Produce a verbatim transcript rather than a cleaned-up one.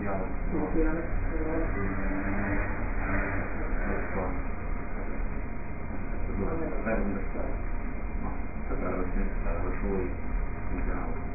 ďalej. No, tak teraz vlastne sa došlo i